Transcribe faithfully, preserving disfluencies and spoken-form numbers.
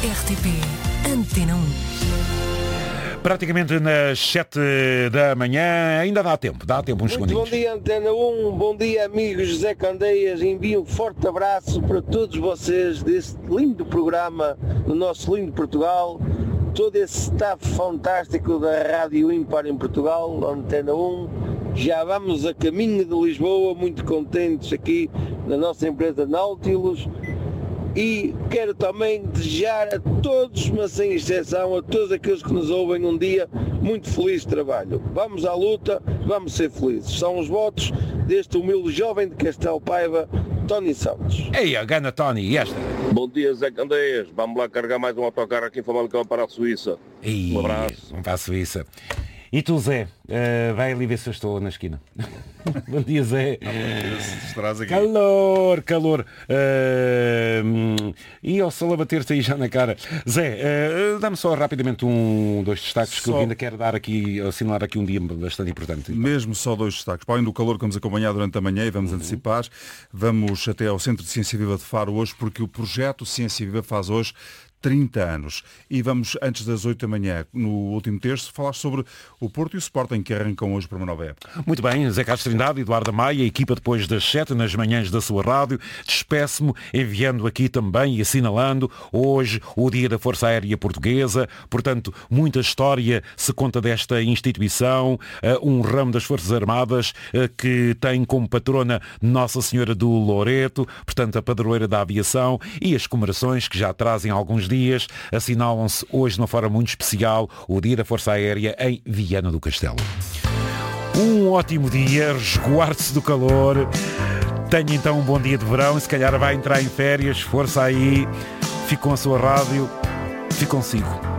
R T P Antena um. Praticamente nas sete da manhã, ainda dá tempo, dá tempo, uns Muito segundinhos. bom dia, Antena um, bom dia, amigos José Candeias, envio um forte abraço para todos vocês deste lindo programa, no nosso lindo Portugal, todo esse staff fantástico da Rádio Ímpar em Portugal, Antena um, já vamos a caminho de Lisboa, muito contentes aqui na nossa empresa Nautilus. E quero também desejar a todos, mas sem exceção, a todos aqueles que nos ouvem um dia muito feliz de trabalho. Vamos à luta, vamos ser felizes. São os votos deste humilde jovem de Castelo Paiva, Tony Santos. Ei, a gana Tony, e esta? Bom dia, Zé Candeias. Vamos lá carregar mais um autocarro aqui em Famalicão para a Suíça. Ei, um abraço. Vamos para a Suíça. E tu, Zé, uh, vai ali ver se eu estou na esquina. Bom dia, Zé. Aqui. Calor, calor. Uh, e ao sol a bater-te aí já na cara. Zé, uh, dá-me só rapidamente um, dois destaques só... que eu ainda quero dar aqui, assinalar aqui um dia bastante importante. Mesmo só dois destaques. Para além do calor que vamos acompanhar durante a manhã e vamos uhum. antecipar, vamos até ao Centro de Ciência Viva de Faro hoje, porque o projeto Ciência Viva faz hoje trinta anos. E vamos, antes das oito da manhã, no último terço, falar sobre o Porto e o Sporting, que arrancam hoje para uma nova época. Muito bem, Zé Carlos Trindade, Eduardo Maia, a equipa depois das sete, nas manhãs da sua rádio, despeço-me enviando aqui também e assinalando hoje o Dia da Força Aérea Portuguesa, portanto, muita história se conta desta instituição, um ramo das Forças Armadas que tem como patrona Nossa Senhora do Loreto, portanto, a padroeira da aviação, e as comemorações que já trazem alguns dias dias, assinalam-se hoje de uma forma muito especial o Dia da Força Aérea em Viana do Castelo. Um ótimo dia, resguarde-se do calor, tenha então um bom dia de verão e se calhar vai entrar em férias, força aí, fique com a sua rádio, fique consigo.